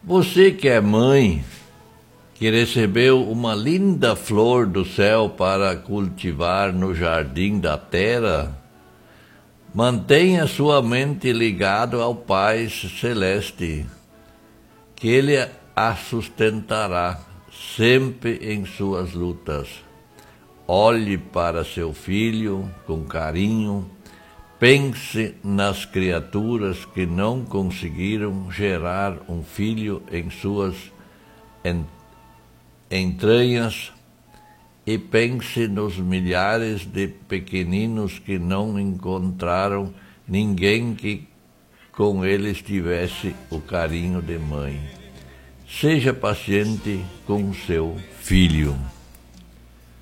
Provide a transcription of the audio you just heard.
Você que é mãe, que recebeu uma linda flor do céu para cultivar no jardim da terra, mantenha sua mente ligada ao Pai Celeste, que Ele a sustentará sempre em suas lutas. Olhe para seu filho com carinho, pense nas criaturas que não conseguiram gerar um filho em suas entranhas e pense nos milhares de pequeninos que não encontraram ninguém que com eles tivesse o carinho de mãe. Seja paciente com seu filho.